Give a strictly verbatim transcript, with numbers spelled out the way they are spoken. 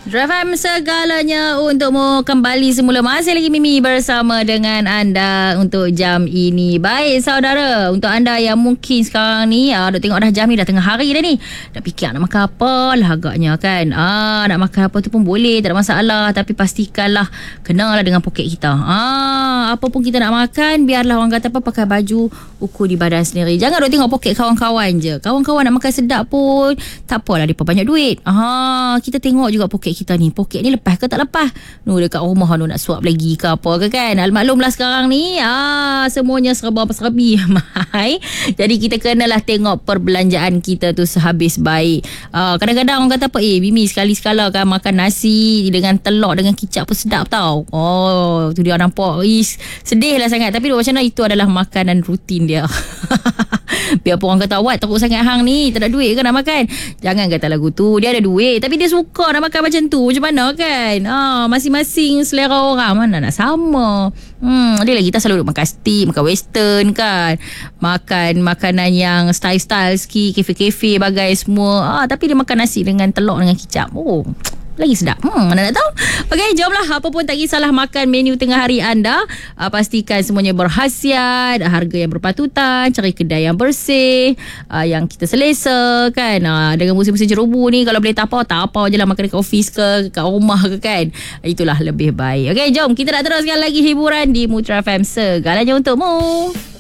Drive F M segalanya untukmu kembali semula. Masih lagi Mimi bersama dengan anda untuk jam ini. Baik saudara, untuk anda yang mungkin sekarang ni ah, duk tengok dah jam ni dah tengah hari dah ni, dah fikir nak makan apa lah agaknya kan. Ah, nak makan apa tu pun boleh, tak ada masalah. Tapi pastikanlah kenalah dengan poket kita. Ah, apa pun kita nak makan, biarlah orang kata apa, pakai baju ukur di badan sendiri. Jangan duk tengok poket kawan-kawan je. Kawan-kawan nak makan sedap pun tak apalah, mereka banyak duit. Ah, kita tengok juga poket kita ni, poket ni lepas ke tak lepas. Nu dekat rumah nu nak suap lagi ke apa ke kan. Maklumlah sekarang ni ah semuanya serba-serbi mai. Jadi kita kenalah tengok perbelanjaan kita tu sehabis baik. Ah, kadang-kadang orang kata apa, eh Mimi sekali-sekala kan makan nasi dengan telur dengan kicap pun sedap tau. Oh, tu dia nampak is sedih lah sangat, tapi macam mana, itu adalah makanan rutin dia. Biarpun orang kata awak teruk sangat hang ni, tak ada duit ke nak makan. Jangan kata lagu tu, dia ada duit tapi dia suka nak makan macam tu. Macam mana kan, ah, masing-masing selera orang, mana nak sama. Hmm, ada lagi kita selalu makan steak, makan western kan, makan makanan yang style-style sikit, kafe-kafe bagai semua. Ah, tapi dia makan nasi dengan telur dengan kicap. Oh, lagi sedap. Hmm, mana nak tahu. Okey, jomlah. Apa pun tak kisahlah makan menu tengah hari anda. Uh, pastikan semuanya berkhasiat, harga yang berpatutan, cari kedai yang bersih, uh, yang kita selesa kan. Uh, dengan musim-musim jerubu ni, kalau boleh tapau, tapau je lah makan dekat office ke, kat rumah ke kan. Itulah lebih baik. Okey, jom kita nak teruskan lagi hiburan di Mutra F M segalanya untukmu.